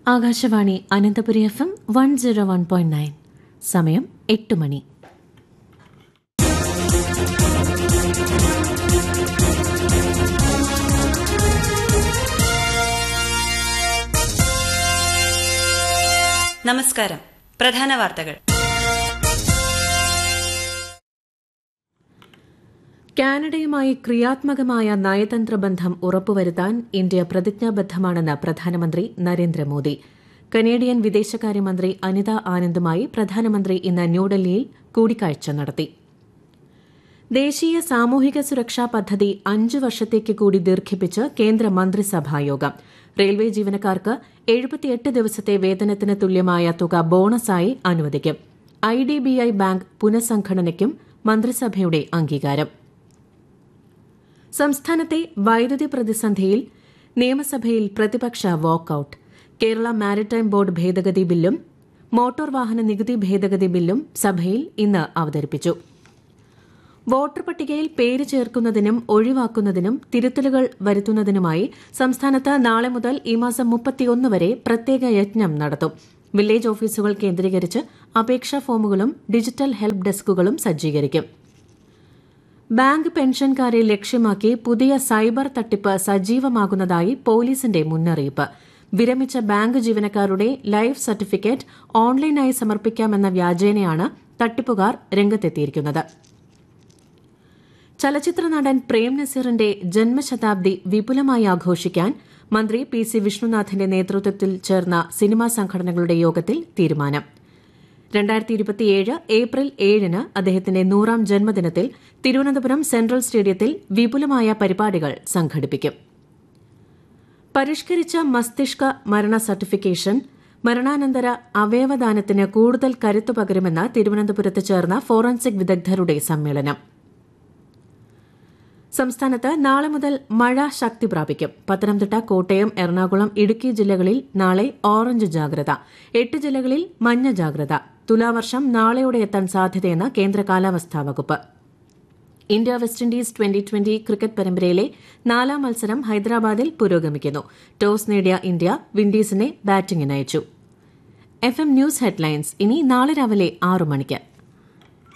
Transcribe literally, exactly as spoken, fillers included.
Akashvani Ananthapuri F M one zero one point nine. സമയം എട്ട് മണി. നമസ്കാരം. പ്രധാന വാർത്തകൾ. കാനഡയുമായി ക്രിയാത്മകമായ നയതന്ത്ര ബന്ധം ഉറപ്പുവരുത്താൻ ഇന്ത്യ പ്രതിജ്ഞാബദ്ധമാണെന്ന് പ്രധാനമന്ത്രി നരേന്ദ്രമോദി. കനേഡിയൻ വിദേശകാര്യമന്ത്രി അനിത ആനന്ദുമായി പ്രധാനമന്ത്രി ഇന്ന് ന്യൂഡൽഹിയിൽ കൂടിക്കാഴ്ച നടത്തി. ദേശീയ സാമൂഹിക സുരക്ഷാ പദ്ധതി അഞ്ചു വർഷത്തേക്ക് കൂടി ദീർഘിപ്പിച്ച് കേന്ദ്ര മന്ത്രിസഭായോഗം. റെയിൽവേ ജീവനക്കാർക്ക് എഴുപത്തിയെട്ട് ദിവസത്തെ വേതനത്തിന് തുല്യമായ തുക ബോണസായി അനുവദിക്കും. I D B I bank പുനഃസംഘടനയ്ക്കും മന്ത്രിസഭയുടെ അംഗീകാരം. സംസ്ഥാനത്തെ വൈദ്യുതി പ്രതിസന്ധിയിൽ നിയമസഭയിൽ പ്രതിപക്ഷ വാക്കൌട്ട്. കേരള മാരിടൈം ബോർഡ് ഭേദഗതി ബില്ലും മോട്ടോർ വാഹന നികുതി ഭേദഗതി ബില്ലും സഭയിൽ ഇന്ന് അവതരിപ്പിച്ചു. വോട്ടർ പട്ടികയിൽ പേര് ചേർക്കുന്നതിനും ഒഴിവാക്കുന്നതിനും തിരുത്തലുകൾ വരുത്തുന്നതിനുമായി സംസ്ഥാനത്ത് നാളെ മുതൽ ഈ മാസം മുപ്പത്തിയൊന്ന് വരെ പ്രത്യേക യജ്ഞം നടത്തും. വില്ലേജ് ഓഫീസുകൾ കേന്ദ്രീകരിച്ച് അപേക്ഷാ ഫോമുകളും ഡിജിറ്റൽ ഹെൽപ്പ് ഡെസ്കുകളും സജ്ജീകരിക്കും. ബാങ്ക് പെൻഷൻകാരെ ലക്ഷ്യമാക്കി പുതിയ സൈബർ തട്ടിപ്പ് സജീവമാകുന്നതായി പോലീസിന്റെ മുന്നറിയിപ്പ്. വിരമിച്ച ബാങ്ക് ജീവനക്കാരുടെ ലൈഫ് സർട്ടിഫിക്കറ്റ് ഓൺലൈനായി സമർപ്പിക്കാമെന്ന വ്യാജേനയാണ് തട്ടിപ്പുകാർ രംഗത്തെത്തിയിരിക്കുന്നത്. ചലച്ചിത്ര നടൻ പ്രേം നസീറിന്റെ ജന്മശതാബ്ദി വിപുലമായി ആഘോഷിക്കാൻ മന്ത്രി പി സി വിഷ്ണുനാഥിന്റെ നേതൃത്വത്തിൽ ചേർന്ന സിനിമാ സംഘടനകളുടെ യോഗത്തിൽ തീരുമാനം. രണ്ടായിരത്തി ഇരുപത്തിയേഴ് ഏപ്രിൽ ഏഴിന് അദ്ദേഹത്തിന്റെ നൂറാം ജന്മദിനത്തിൽ തിരുവനന്തപുരം സെൻട്രൽ സ്റ്റേഡിയത്തിൽ വിപുലമായ പരിപാടികൾ സംഘടിപ്പിക്കും. പരിഷ്കരിച്ച മസ്തിഷ്ക മരണ സർട്ടിഫിക്കേഷൻ മരണാനന്തര അവയവദാനത്തിന് കൂടുതൽ കരുത്തു പകരുമെന്ന് തിരുവനന്തപുരത്ത് ചേർന്ന ഫോറൻസിക് വിദഗ്ധരുടെ സമ്മേളനം. സംസ്ഥാനത്ത് നാളെ മുതൽ മഴ ശക്തി പ്രാപിക്കും. പത്തനംതിട്ട, കോട്ടയം, എറണാകുളം, ഇടുക്കി ജില്ലകളിൽ നാളെ ഓറഞ്ച് ജാഗ്രത. എട്ട് ജില്ലകളിൽ മഞ്ഞ ജാഗ്രത. തുലാവർഷം നാളെയോടെ എത്താൻ സാധ്യതയെന്ന് കേന്ദ്ര കാലാവസ്ഥാ വകുപ്പ്. India west Indies twenty twenty cricket പരമ്പരയിലെ നാലാം മത്സരം ഹൈദരാബാദിൽ പുരോഗമിക്കുന്നു. ടോസ് നേടിയ India വിൻഡീസിനെ ബാറ്റിംഗിനയച്ചു. F M news headlines ഇനി നാളെ രാവിലെ ആറു മണിക്ക്.